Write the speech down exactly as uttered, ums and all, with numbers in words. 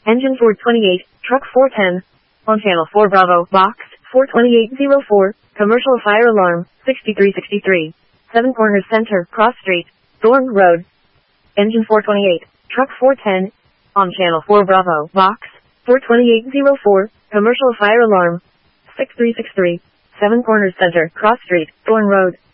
Engine four twenty-eight, truck four ten. On channel four Bravo, box, four twenty-eight oh four, commercial fire alarm, sixty-three sixty-three. Seven Corners Center, Cross Street, Thorn Road. Engine four twenty-eight, truck four ten. On channel four Bravo, box, four twenty-eight oh four, commercial fire alarm, six three six three. Seven Corners Center, Cross Street, Thorn Road.